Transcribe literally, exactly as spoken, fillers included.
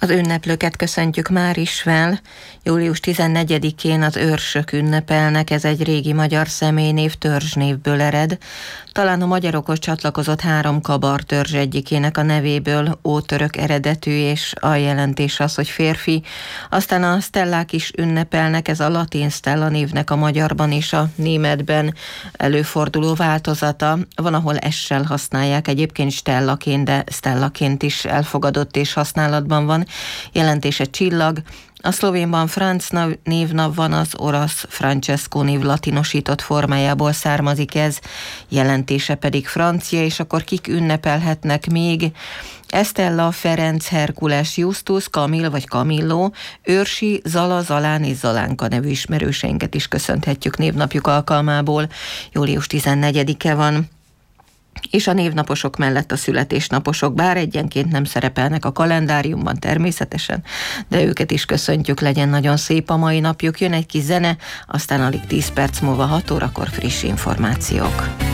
Az ünneplőket köszöntjük Márisvel. július tizennegyedikén az őrsök ünnepelnek, ez egy régi magyar személynév, törzsnévből ered. Talán a magyarokhoz csatlakozott három kabar törzs egyikének a nevéből ótörök eredetű, és a jelentés az, hogy férfi. Aztán a stellák is ünnepelnek, ez a latin stella névnek a magyarban és a németben előforduló változata. Van, ahol essel használják, egyébként stellaként, de stellaként is elfogadott és használatban van. Jelentése csillag. A szlovénban Franc névnap van, az olasz Francesco név latinosított formájából származik ez, jelentése pedig francia, és akkor kik ünnepelhetnek még? Estella, Ferenc, Herkules, Justus, Kamil vagy Camillo, Őrsi, Zala, Zalán és Zalánka nevű ismerőseinket is köszönhetjük névnapjuk alkalmából. július tizennegyedike van. És a névnaposok mellett a születésnaposok, bár egyenként nem szerepelnek a kalendáriumban természetesen, de őket is köszöntjük, legyen nagyon szép a mai napjuk. Jön egy kis zene, aztán alig tíz perc múlva hat órakor friss információk.